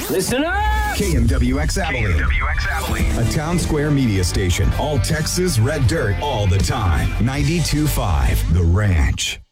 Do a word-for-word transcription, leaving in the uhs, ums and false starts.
Listen up! K M W X Abilene. K M W X Abilene. A Town Square media station. All Texas red dirt all the time. ninety-two point five The Ranch.